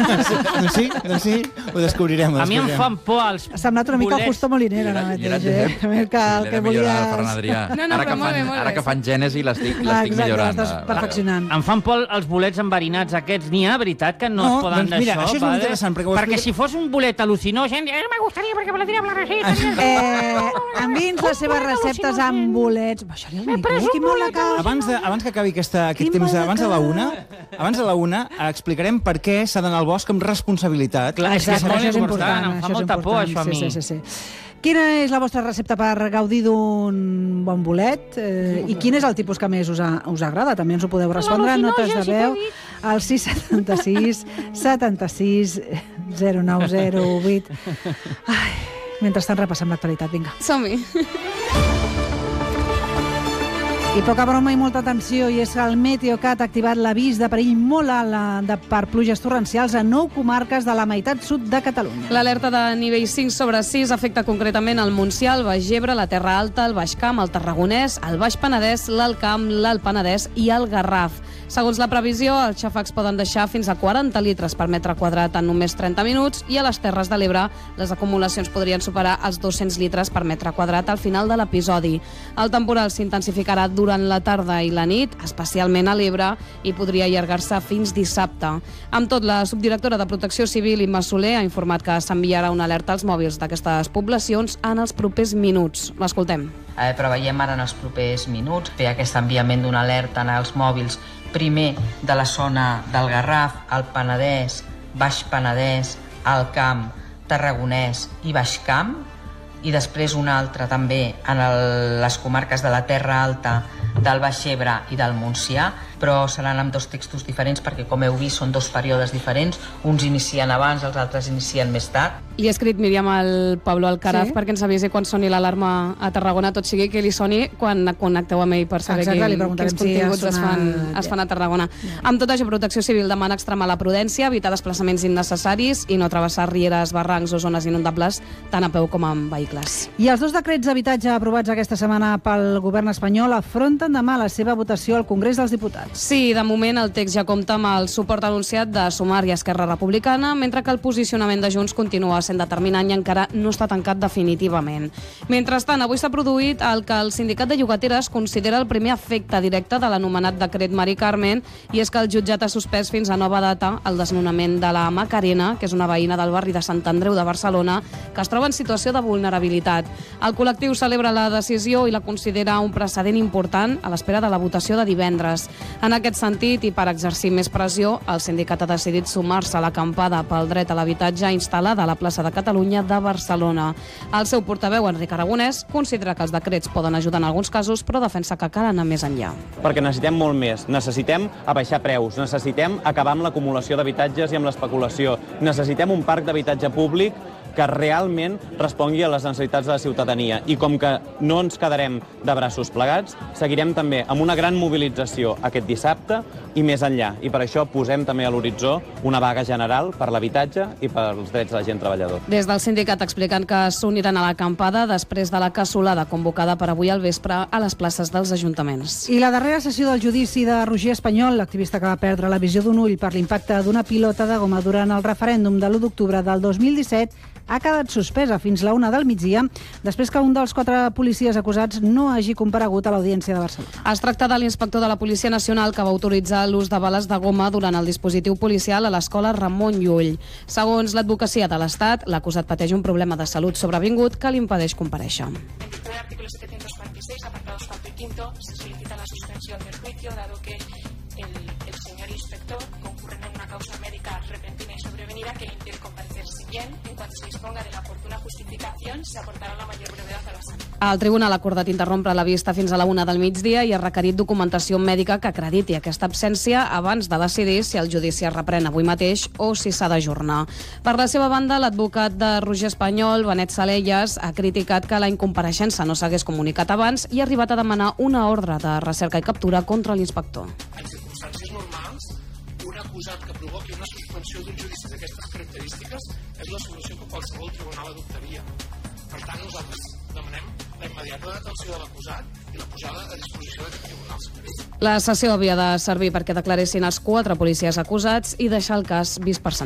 Doncs sí, ho descobrirem. A mi em fan por els Ha semblat una mica Justo Molinera, ara mateix. El que volies... Ara que fan Gènesi l'estic millorant. L'estàs perfeccionant. Em fan por els bolets enverinats aquests. N'hi ha, veritat, que no es poden doncs mira, d'això? això és molt interessant, perquè si fos un bolet al·lucinogen, me gustaría perquè me la tirem la receta. Enviï'ns les seves receptes amb bolets. Baixar-li el micro, quin molt la cau. Abans que acabi aquest temps, abans de la una, explicarem per què s'ha d'anar al bosc amb responsabilitat. Clar, és que és molt important, em fa molta por això a mi. Sí. Quina és la vostra recepta per gaudir d'un bon bolet? I quin és el tipus que més us agrada? També ens ho podeu respondre en notes de veu al 676 76 0908. Mentrestant repassem l'actualitat, vinga. Som-hi. I poca broma i molta atenció, i és que el Meteocat ha activat l'avís de perill molt alt per pluges torrencials a 9 comarques de la meitat sud de Catalunya. L'alerta de nivell 5/6 afecta concretament el Montsià, el Baix Ebre, la Terra Alta, el Baix Camp, el Tarragonès, el Baix Penedès, l'Alt Camp, l'Alt Penedès i el Garraf. Segons la previsió, els xàfecs poden deixar fins a 40 litres per metre quadrat en només 30 minuts i a les Terres de l'Ebre les acumulacions podrien superar els 200 litres per metre quadrat al final de l'episodi. El temporal s'intensificarà durant la tarda i la nit, especialment a l'Ebre, i podria allargar-se fins dissabte. Amb tot, la subdirectora de Protecció Civil, Imma Soler, ha informat que s'enviarà una alerta als mòbils d'aquestes poblacions en els propers minuts. L'escoltem. Preveiem ara en els propers minuts fer aquest enviament d'una alerta en els mòbils, primer de la zona del Garraf, el Penedès, Baix Penedès, Alt Camp, Tarragonès i Baix Camp, i després una altra també en les comarques de la Terra Alta, del Baix Ebre i del Montsià, però seran amb dos textos diferents perquè, com heu vist, són dos períodes diferents. Uns inicien abans, els altres inicien més tard. Li he escrit, Míriam, al Pablo Alcaraz perquè ens avisi quan soni l'alarma a Tarragona, tot sigui que li soni quan connecteu amb ell per saber quins continguts es fan a Tarragona. Amb tot això, Protecció Civil demana extremar la prudència, evitar desplaçaments innecessaris i no travessar rieres, barrancs o zones inundables tant a peu com amb vehicles. I els dos decrets d'habitatge aprovats aquesta setmana pel govern espanyol afronten demà la seva votació al Congrés dels Diputats. Sí, de moment el text ja compta amb el suport anunciat de Sumar i Esquerra Republicana, mentre que el posicionament de Junts continua sent determinant i encara no està tancat definitivament. Mentrestant, avui s'ha produït el que el Sindicat de Llogateres considera el primer efecte directe de l'anomenat decret Mari Carmen, i és que el jutjat ha suspès fins a nova data el desnonament de la Macarena, que és una veïna del barri de Sant Andreu de Barcelona, que es troba en situació de vulnerabilitat. El col·lectiu celebra la decisió i la considera un precedent important a l'espera de la votació de divendres. En aquest sentit, i per exercir més pressió, el sindicat ha decidit sumar-se a l'acampada pel dret a l'habitatge instal·lada a la plaça de Catalunya de Barcelona. El seu portaveu, Enric Aragonès, considera que els decrets poden ajudar en alguns casos, però defensa que cal anar més enllà. Perquè necessitem molt més. Necessitem abaixar preus, necessitem acabar amb l'acumulació d'habitatges i amb l'especulació. Necessitem un parc d'habitatge públic que realment respongui a les necessitats de la ciutadania. I com que no ens quedarem de braços plegats, seguirem també amb una gran mobilització aquest dissabte i més enllà. I per això posem també a l'horitzó una vaga general per l'habitatge i pels drets de la gent treballadora. Des del sindicat expliquen que s'uniran a l'acampada després de la cassolada convocada per avui al vespre a les places dels ajuntaments. I la darrera sessió del judici de Roger Espanyol, l'activista que va perdre la visió d'un ull per l'impacte d'una pilota de goma durant el referèndum de l'1 d'octubre del 2017, ha quedat suspesa fins la 1 del migdia, després que un dels 4 policies acusats no hagi comparegut a l'Audiència de Barcelona. Es tracta de l'inspector de la Policia Nacional que va autoritzar l'ús de bales de goma durant el dispositiu policial a l'escola Ramon Llull. Segons l'advocacia de l'Estat, l'acusat pateix un problema de salut sobrevingut que li impedeix comparèixer. En el artículo 746, apartados 4 y 5, se solicita la suspensión del juicio, dado que el señor inspector concurre en una causa médica repentina y sobrevenida que le impide comparecer. Si bien, en cuanto se disponga de la oportuna justificación, se aportará la mayor brevedad a la sala. El tribunal ha acordat interrompre la vista fins a la 1 del migdia i ha requerit documentació mèdica que acrediti aquesta absència abans de decidir si el judici es reprèn avui mateix o si s'ha d'ajornar. Per la seva banda, l'advocat de Roger Espanyol, Benet Salellas, ha criticat que la incompareixença no s'hagués comunicat abans i ha arribat a demanar una ordre de recerca i captura contra l'inspector. En circumstàncies normals, un acusat que provoqui una suspensió d'un judici d'aquestes característiques és la solució que qualsevol tribunal adoptaria. Per tant, nosaltres demanem la immediata detenció de l'acusat i la posada a disposició d'aquest tribunal. La sessió havia de servir perquè declaressin els 4 policies acusats i deixar el cas vist per sentit.